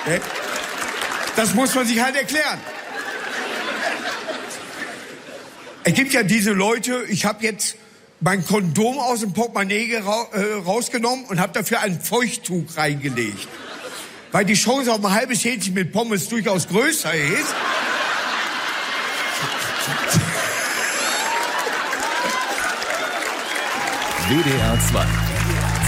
Das muss man sich halt erklären. Es gibt ja diese Leute, ich habe jetzt mein Kondom aus dem Portemonnaie rausgenommen und habe dafür ein Feuchttuch reingelegt. Weil die Chance auf ein halbes Hähnchen mit Pommes durchaus größer ist. WDR 2